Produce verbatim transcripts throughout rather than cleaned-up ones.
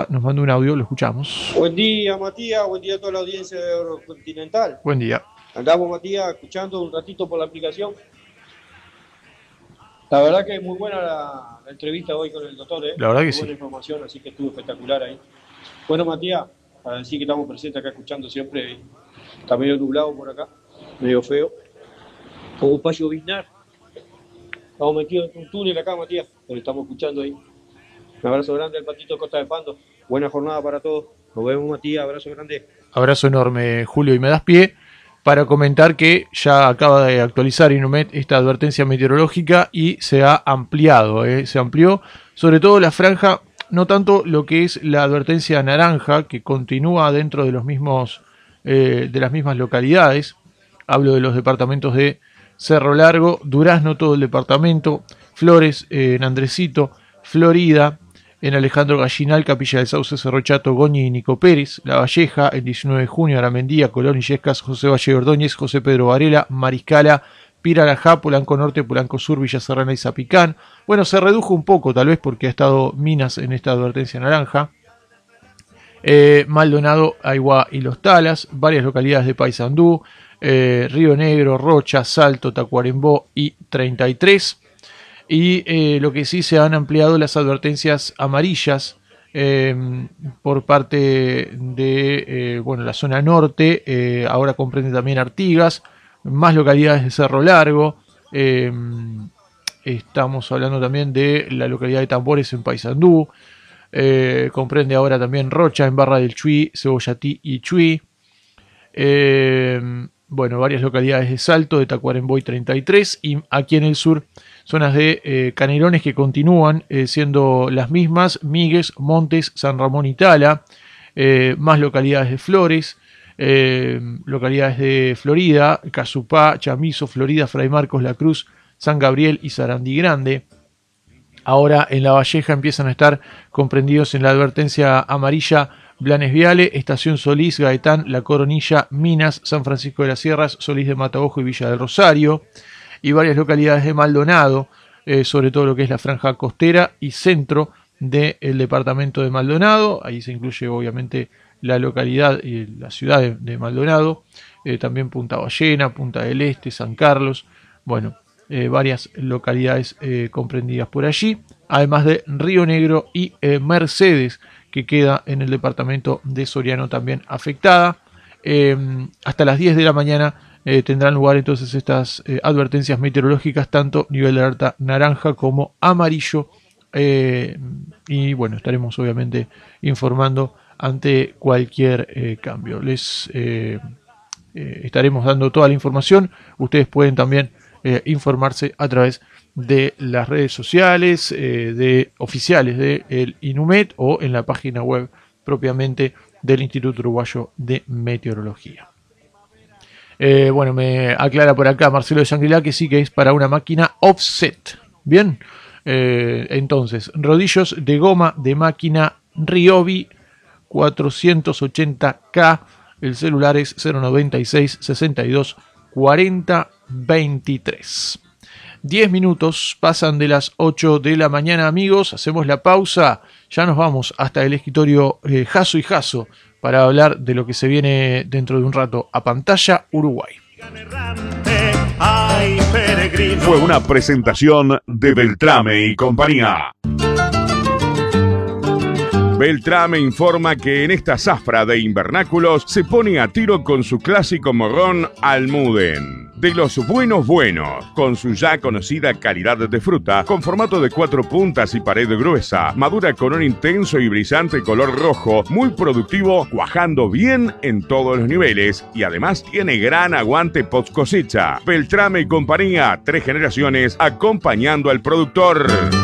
nos mandó un audio, lo escuchamos. Buen día, Matías, buen día a toda la audiencia de Eurocontinental. Buen día. Andamos, Matías, escuchando un ratito por la aplicación. La verdad que es muy buena la, la entrevista hoy con el doctor, ¿eh? La verdad que muy sí. buena información, así que estuvo espectacular ahí. Bueno, Matías, para decir que estamos presentes acá escuchando siempre, está medio nublado por acá, medio feo. Como para lloviznar. Estamos metidos en un túnel acá, Matías, pero estamos escuchando ahí. Un abrazo grande al Patito Costa de Pando. Buena jornada para todos. Nos vemos, Matías. Abrazo grande. Abrazo enorme, Julio. Y me das pie para comentar que ya acaba de actualizar Inumet esta advertencia meteorológica y se ha ampliado. ¿eh? Se amplió sobre todo la franja, no tanto lo que es la advertencia naranja, que continúa dentro de los mismos eh, de las mismas localidades. Hablo de los departamentos de Cerro Largo, Durazno, todo el departamento, Flores, eh, en Andresito, Florida, en Alejandro Gallinal, Capilla del Sauce, Cerro Chato, Goñi y Nico Pérez, La Valleja, el diecinueve de junio, Aramendía, Colón, Illescas, José Valle Ordóñez, José Pedro Varela, Mariscala, Pirarajá, Polanco Norte, Polanco Sur, Villa Serrana y Zapicán. Bueno, se redujo un poco, tal vez porque ha estado Minas en esta advertencia naranja. Eh, Maldonado, Aiguá y Los Talas, varias localidades de Paysandú, eh, Río Negro, Rocha, Salto, Tacuarembó y treinta y tres. Y eh, lo que sí se han ampliado las advertencias amarillas eh, por parte de eh, bueno, la zona norte, eh, ahora comprende también Artigas, más localidades de Cerro Largo, eh, estamos hablando también de la localidad de Tambores en Paysandú, eh, comprende ahora también Rocha en Barra del Chuy, Cebollatí y Chuy, eh, bueno, varias localidades de Salto, de Tacuarembó y treinta y tres, y aquí en el sur zonas de eh, Canelones que continúan eh, siendo las mismas, Migues, Montes, San Ramón y Tala, eh, más localidades de Flores, eh, localidades de Florida, Casupá, Chamizo, Florida, Fray Marcos, La Cruz, San Gabriel y Sarandí Grande. Ahora en La Valleja empiezan a estar comprendidos en la advertencia amarilla Blanes Viale, Estación Solís, Gaetán, La Coronilla, Minas, San Francisco de las Sierras, Solís de Mataojo y Villa del Rosario, y varias localidades de Maldonado, eh, sobre todo lo que es la franja costera y centro del departamento de Maldonado. Ahí se incluye obviamente la localidad y la ciudad de, de Maldonado, eh, también Punta Ballena, Punta del Este, San Carlos, bueno, eh, varias localidades eh, comprendidas por allí, además de Río Negro y eh, Mercedes, que queda en el departamento de Soriano también afectada. Eh, hasta las diez de la mañana Eh, tendrán lugar entonces estas eh, advertencias meteorológicas, tanto nivel de alerta naranja como amarillo, eh, y bueno, estaremos obviamente informando ante cualquier eh, cambio. Les eh, eh, estaremos dando toda la información. Ustedes pueden también eh, informarse a través de las redes sociales eh, de oficiales del Inumet o en la página web propiamente del Instituto Uruguayo de Meteorología. Eh, bueno, me aclara por acá Marcelo de Shangri-La que sí que es para una máquina offset. Bien, eh, entonces, rodillos de goma de máquina Ryobi cuatrocientos ochenta K. El celular es cero noventa y seis, sesenta y dos, cuarenta, veintitrés. diez minutos pasan de las ocho de la mañana, amigos. Hacemos la pausa. Ya nos vamos hasta el escritorio eh, Jasso y Jasso para hablar de lo que se viene dentro de un rato a Pantalla Uruguay. Fue una presentación de Beltrame y compañía. Beltrame informa que en esta zafra de invernáculos se pone a tiro con su clásico morrón Almuden. De los buenos buenos, con su ya conocida calidad de fruta, con formato de cuatro puntas y pared gruesa, madura con un intenso y brillante color rojo, muy productivo, cuajando bien en todos los niveles y además tiene gran aguante post cosecha. Beltrame y compañía, tres generaciones acompañando al productor.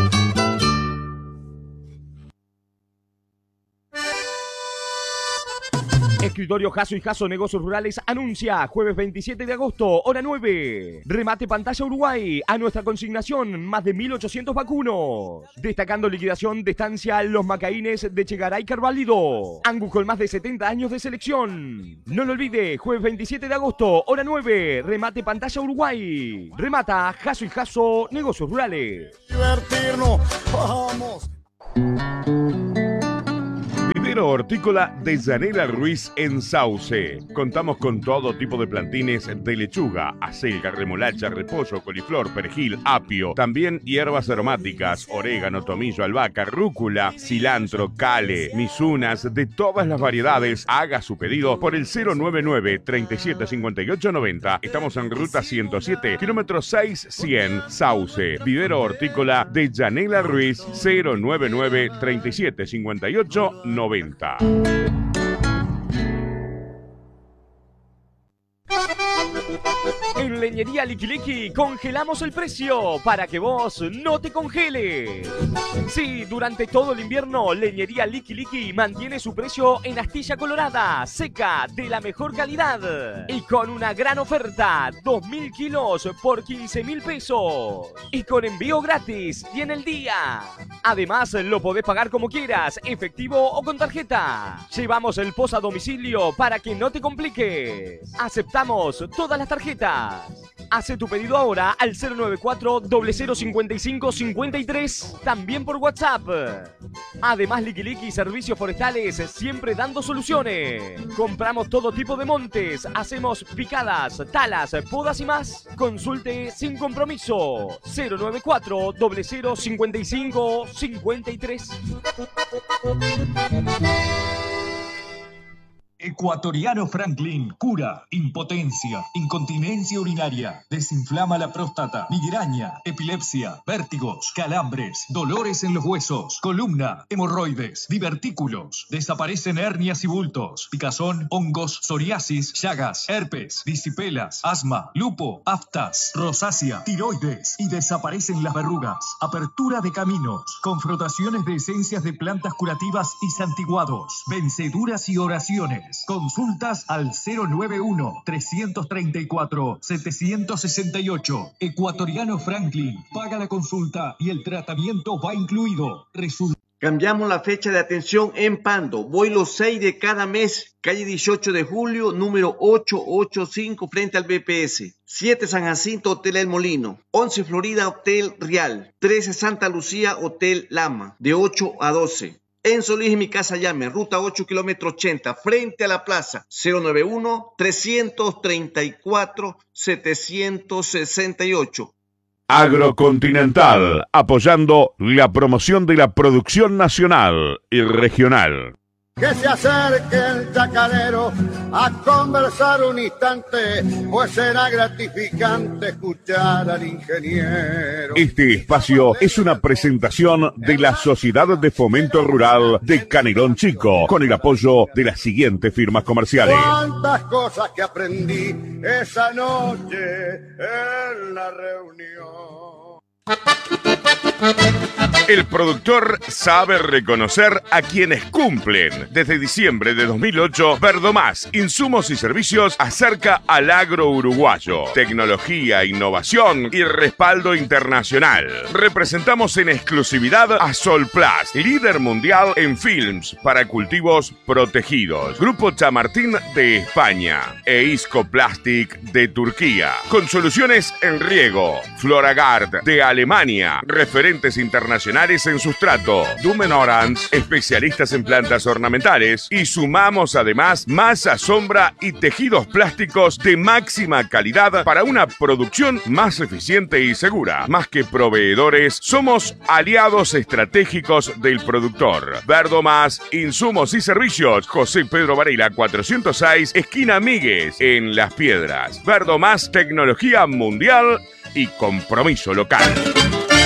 Escritorio Jasso y Jasso Negocios Rurales anuncia jueves veintisiete de agosto, hora nueve. Remate Pantalla Uruguay. A nuestra consignación, más de mil ochocientos vacunos. Destacando liquidación de estancia Los Macaínes de Chegaray Carvalho. Angus con más de setenta años de selección. No lo olvide, jueves veintisiete de agosto, hora nueve. Remate Pantalla Uruguay. Remata Jasso y Jasso Negocios Rurales. Divertirnos, vamos. Vivero hortícola de Yanela Ruiz en Sauce. Contamos con todo tipo de plantines de lechuga, acelga, remolacha, repollo, coliflor, perejil, apio. También hierbas aromáticas, orégano, tomillo, albahaca, rúcula, cilantro, cale, misunas, de todas las variedades. Haga su pedido por el cero nueve nueve, treinta y siete, cincuenta y ocho, noventa. Estamos en ruta ciento siete, kilómetro seis cien, Sauce. Vivero hortícola de Yanela Ruiz, cero nueve nueve, treinta y siete, cincuenta y ocho, noventa. En Leñería Liki Liki congelamos el precio para que vos no te congeles. Sí, durante todo el invierno, Leñería Liki Liki mantiene su precio en astilla colorada, seca, de la mejor calidad. Y con una gran oferta, dos mil kilos por quince mil pesos. Y con envío gratis y en el día. Además, lo podés pagar como quieras, efectivo o con tarjeta. Llevamos el post a domicilio para que no te compliques. Aceptamos todas las tarjetas. Hace tu pedido ahora al cero nueve cuatro, cero cero cinco cinco, cinco tres, también por WhatsApp. Además, Liki Liki Servicios Forestales, siempre dando soluciones. Compramos todo tipo de montes, hacemos picadas, talas, podas y más. Consulte sin compromiso. cero nueve cuatro, cero cero cinco cinco, cinco tres. Ecuatoriano Franklin cura impotencia, incontinencia urinaria, desinflama la próstata, migraña, epilepsia, vértigos, calambres, dolores en los huesos, columna, hemorroides, divertículos, desaparecen hernias y bultos, picazón, hongos, psoriasis, llagas, herpes, disipelas, asma, lupo, aftas, rosácea, tiroides y desaparecen las verrugas. Apertura de caminos, con frotaciones de esencias de plantas curativas y santiguados, venceduras y oraciones. Consultas al cero nueve uno, tres tres cuatro, siete seis ocho. Ecuatoriano Franklin. Paga la consulta y el tratamiento va incluido. Resulta. Cambiamos la fecha de atención en Pando. Voy los seis de cada mes. Calle dieciocho de julio, número ochocientos ochenta y cinco, frente al B P S. siete San Jacinto, Hotel El Molino. once Florida, Hotel Real. trece Santa Lucía, Hotel Lama. De ocho a doce. En Solís y Mi Casa Llame, ruta ocho, kilómetro ochenta, frente a la plaza, cero nueve uno, tres tres cuatro, siete seis ocho. Agrocontinental, apoyando la promoción de la producción nacional y regional. Que se acerque el chacarero a conversar un instante, pues será gratificante escuchar al ingeniero. Este espacio es una presentación de la Sociedad de Fomento Rural de Canelón Chico, con el apoyo de las siguientes firmas comerciales. Cuántas cosas que aprendí esa noche en la reunión. El productor sabe reconocer a quienes cumplen. Desde diciembre de dos mil ocho, Verdomás, insumos y servicios acerca al agro uruguayo. Tecnología, innovación y respaldo internacional. Representamos en exclusividad a Solplast, líder mundial en films para cultivos protegidos. Grupo Chamartín de España e Isco Plastic de Turquía. Con soluciones en riego. Floragard de Alemania. Referentes internacionales en sustrato. Dumen Orange, especialistas en plantas ornamentales. Y sumamos además masa, sombra y tejidos plásticos de máxima calidad para una producción más eficiente y segura. Más que proveedores, somos aliados estratégicos del productor. Verdomás, insumos y servicios. José Pedro Varela, cuatrocientos seis, esquina Míguez, en Las Piedras. Verdomás, tecnología mundial y compromiso local.